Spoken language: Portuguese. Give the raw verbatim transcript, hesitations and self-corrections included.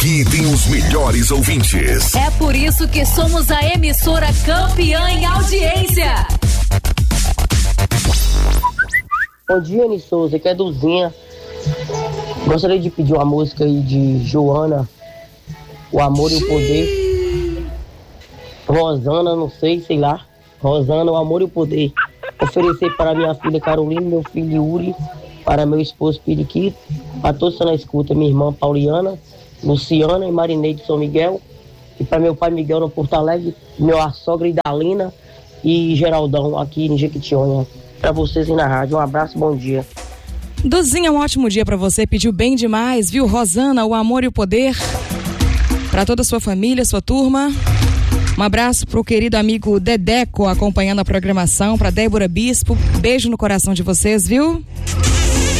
Aqui tem os melhores ouvintes. É por isso que somos a emissora campeã em audiência. Bom dia, Ani Souza, aqui é Duzinha. Gostaria de pedir uma música aí de Joana, O Amor e o Poder. Rosana, não sei, sei lá. Rosana, O Amor e o Poder. Oferecer para minha filha Carolina, meu filho Yuri, para meu esposo Periquito, para todos que estão na escuta, minha irmã Pauliana, Luciana e Marinei de São Miguel, e para meu pai Miguel no Porto Alegre, meu sogra Idalina e Geraldão aqui em Jequitinhonha. Para vocês aí na rádio, um abraço, bom dia. Duzinha, um ótimo dia para você, pediu bem demais, viu? Rosana, O Amor e o Poder, para toda a sua família, sua turma. Um abraço pro querido amigo Dedeco acompanhando a programação, pra Débora Bispo, beijo no coração de vocês, viu?